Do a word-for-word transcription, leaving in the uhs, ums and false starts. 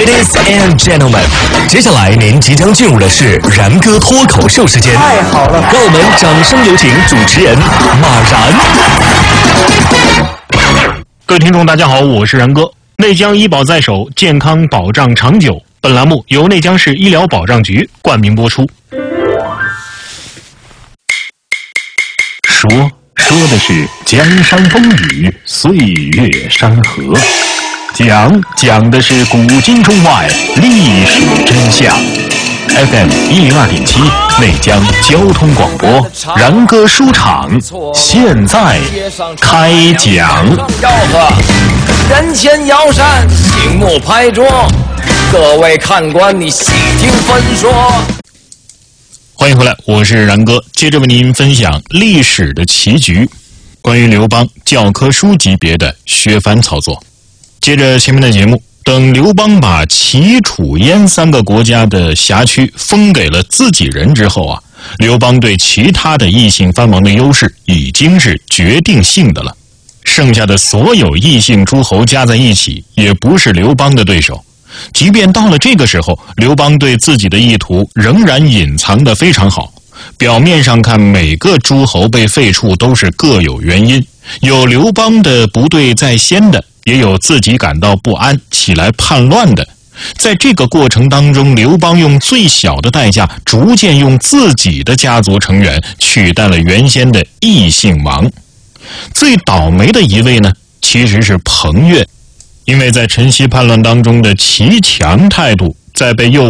Ladies and gentlemen， 接下来您即将进入的是然哥脱口秀时间。 太好了， 让我们掌声有请主持人马然。 各位听众大家好，我是然哥。内江医保在手，健康保障长久。本栏目由内江市医疗保障局冠名播出。说说的是江山风雨，岁月山河；讲讲的是古今中外历史真相。F M 一零二点七，内江交通广播，然哥书场现在开讲。 吆喝，人前摇扇，醒目拍桌，各位看官，你细听分说。 欢迎回来，我是然哥，接着为您分享历史的棋局，关于刘邦教科书级别的削藩操作。接着前面的节目，等刘邦把齐、楚、燕三个国家的辖区封给了自己人之后啊，刘邦对其他的异姓藩王的优势已经是决定性的了，剩下的所有异姓诸侯加在一起也不是刘邦的对手。即便到了这个时候，刘邦对自己的意图仍然隐藏得非常好。表面上看，每个诸侯被废黜都是各有原因，有刘邦的不对在先的，也有自己感到不安起来叛乱的。在这个过程当中，刘邦用最小的代价，逐渐用自己的家族成员取代了原先的异姓王。最倒霉的一位呢，其实是彭越，因为在陈豨叛乱当中的骑强态度，在被右